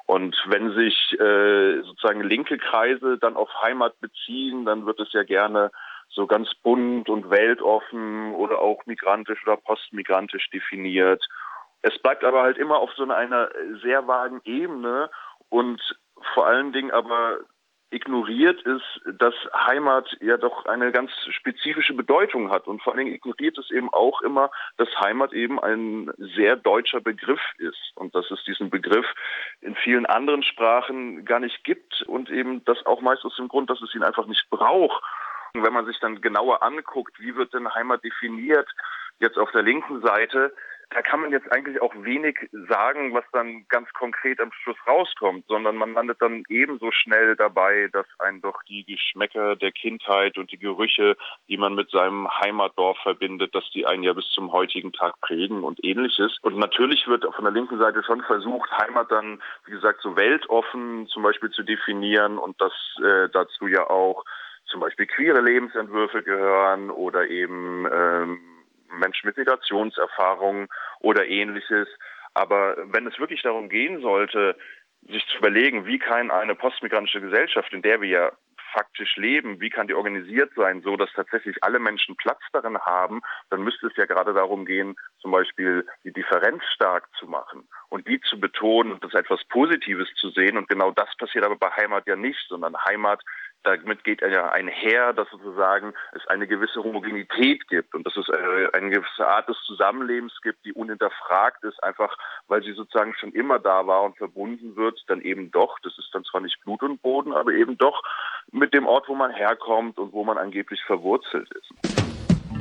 Und wenn sich sozusagen linke Kreise dann auf Heimat beziehen, dann wird es ja gerne so ganz bunt und weltoffen oder auch migrantisch oder postmigrantisch definiert. Es bleibt aber halt immer auf so einer sehr vagen Ebene und vor allen Dingen aber ignoriert ist, dass Heimat ja doch eine ganz spezifische Bedeutung hat und vor allen Dingen ignoriert es eben auch immer, dass Heimat eben ein sehr deutscher Begriff ist und dass es diesen Begriff in vielen anderen Sprachen gar nicht gibt und eben das auch meist aus dem Grund, dass es ihn einfach nicht braucht. Und wenn man sich dann genauer anguckt, wie wird denn Heimat definiert, jetzt auf der linken Seite, da kann man jetzt eigentlich auch wenig sagen, was dann ganz konkret am Schluss rauskommt, sondern man landet dann ebenso schnell dabei, dass einen doch die Geschmäcker der Kindheit und die Gerüche, die man mit seinem Heimatdorf verbindet, dass die einen ja bis zum heutigen Tag prägen und Ähnliches. Und natürlich wird von der linken Seite schon versucht, Heimat dann, wie gesagt, so weltoffen zum Beispiel zu definieren und dass dazu ja auch zum Beispiel queere Lebensentwürfe gehören oder eben Menschen mit Migrationserfahrungen oder Ähnliches. Aber wenn es wirklich darum gehen sollte, sich zu überlegen, wie kann eine postmigrantische Gesellschaft, in der wir ja faktisch leben, wie kann die organisiert sein, so dass tatsächlich alle Menschen Platz darin haben, dann müsste es ja gerade darum gehen, zum Beispiel die Differenz stark zu machen und die zu betonen und das etwas Positives zu sehen. Und genau das passiert aber bei Heimat ja nicht, sondern Heimat, damit geht er ja einher, dass sozusagen es eine gewisse Homogenität gibt und dass es eine gewisse Art des Zusammenlebens gibt, die unhinterfragt ist, einfach weil sie sozusagen schon immer da war und verbunden wird, dann eben doch, das ist dann zwar nicht Blut und Boden, aber eben doch mit dem Ort, wo man herkommt und wo man angeblich verwurzelt ist.